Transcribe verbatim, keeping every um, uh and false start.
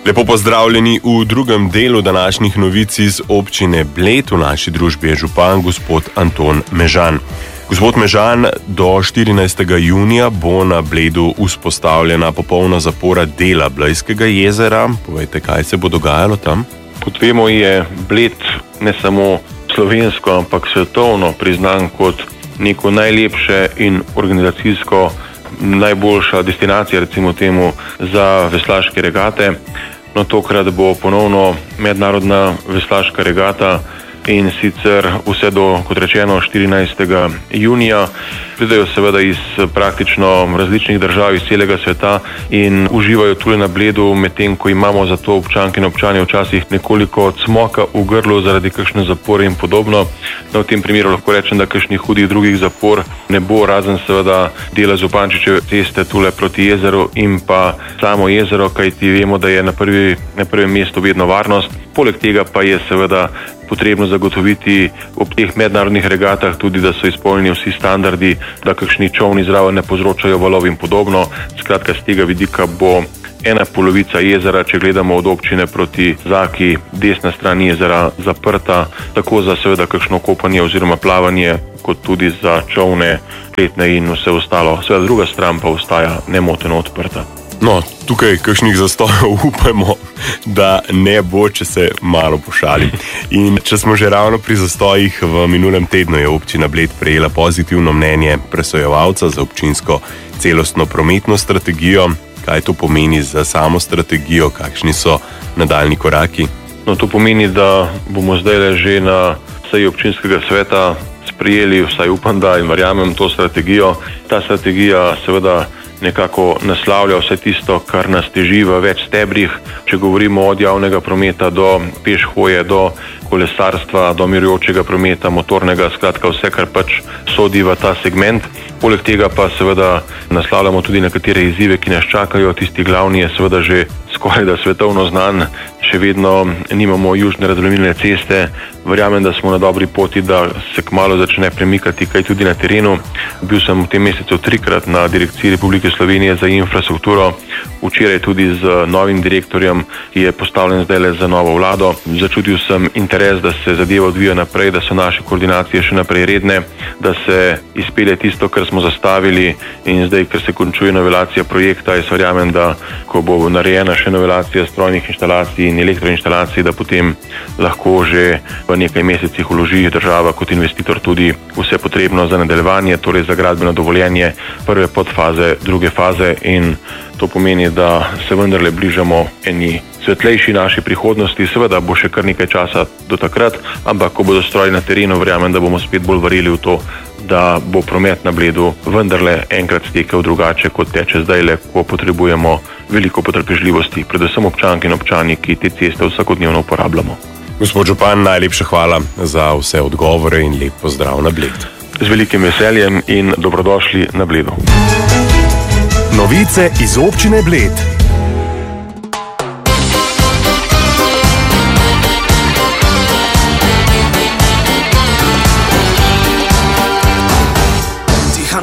Lepo pozdravljeni v drugem delu današnjih novic iz občine Bled. V naši družbi je župan gospod Anton Mežan. Gospod Mežan, do štirinajstega junija bo na Bledu vzpostavljena popolna zapora dela Blejskega jezera. Povejte, kaj se bo dogajalo tam? Kot vemo, je Bled ne samo slovensko, ampak svetovno priznan kot neko najlepše in organizacijsko najboljša destinacija, recimo temu, za veslaške regate. No, tokrat bo ponovno mednarodna veslaška regata in sicer vse do, kot rečeno, štirinajstega junija. Pridejo seveda iz praktično različnih držav iz celega sveta in uživajo tudi na Bledu, medtem ko imamo za to občanke in občani včasih nekoliko cmoka v grlu zaradi kakšne zapore in podobno. No, v tem primeru lahko rečem, da kakšnih hudih drugih zapor ne bo, razen seveda dela Zupančičeve ceste tule proti jezeru in pa samo jezero, kajti vemo, da je na, prvi, na prvem mestu vedno varnost. Poleg tega pa je seveda potrebno zagotoviti ob teh mednarodnih regatah tudi, da so izpolnjeni vsi standardi, da kakšni čovni zraven ne povzročajo valov in podobno. Skratka, z tega vidika bo ena polovica jezera, če gledamo od občine proti Zaki, desna stran jezera zaprta, tako za seveda kakšno kopanje oziroma plavanje, kot tudi za čovne, letne in vse ostalo. Seveda druga stran pa ostaja nemoteno odprta. No, tukaj kakšnih zastojev upajmo, da ne bo, če se malo pošalim. In če smo že ravno pri zastojih, v minulem tednu je občina Bled prejela pozitivno mnenje presojevalca za občinsko celostno prometno strategijo. Kaj to pomeni za samo strategijo, kakšni so nadaljni koraki? No, to pomeni, da bomo zdaj že na seji občinskega sveta sprejeli, vsaj upam, da in verjamem, to strategijo. Ta strategija seveda nekako naslavlja vse tisto, kar nas teži v več stebrih. Če govorimo od javnega prometa do pešhoje, do kolesarstva, do mirujočega prometa, motornega, skratka vse, kar pač sodi v ta segment. Poleg tega pa seveda naslavljamo tudi nekatere izzive, ki nas čakajo. Tisti glavni je seveda že skoraj da svetovno znan. Še vedno nimamo južne razbremenilne ceste. Verjamem, da smo na dobri poti, da se kmalu začne premikati kaj tudi na terenu. Bil sem v tem mesecu trikrat na Direkciji Republike Slovenije za infrastrukturo, včeraj tudi z novim direktorjem, ki je postavljen zdaj le za novo vlado. Začutil sem interes, da se zadeva odvija naprej, da so naše koordinacije še naprej redne, da se izpelje tisto, kar smo zastavili, in zdaj, ker se končuje novelacija projekta, jaz verjamem, da ko bo narejena še novelacija strojnih inštalacij in elektroinštalacij, da potem lahko že v nekaj mesecih vloži država kot investitor tudi vse potrebno za nadaljevanje, torej za gradbeno dovoljenje prve podfaze, druge faze, in to pomeni, da se vendarle bližamo eni svetlejši naši prihodnosti. Seveda bo še kar nekaj časa do takrat, ampak ko bodo stroji na terenu, verjamem, da bomo spet bolj verjeli v to, da bo promet na Bledu vendarle enkrat stekel drugače, kot teče zdajle, ko potrebujemo veliko potrpežljivosti, predvsem občanke in občani, ki te ceste vsakodnevno uporabljamo. Gospod župan, najlepša hvala za vse odgovore in lep pozdrav na Bled. Z velikim veseljem in dobrodošli na Bledu. Novice iz občine Bled.